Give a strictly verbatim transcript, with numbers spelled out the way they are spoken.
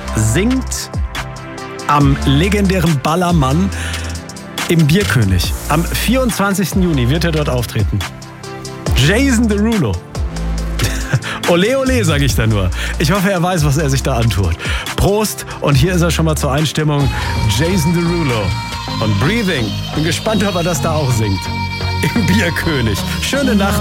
singt am legendären Ballermann im Bierkönig. Am vierundzwanzigsten Juni wird er dort auftreten. Jason Derulo. Ole, ole, sage ich da nur. Ich hoffe, er weiß, was er sich da antut. Prost, und hier ist er schon mal zur Einstimmung. Jason Derulo und Breathing. Bin gespannt, ob er das da auch singt. Im Bierkönig. Schöne Nacht.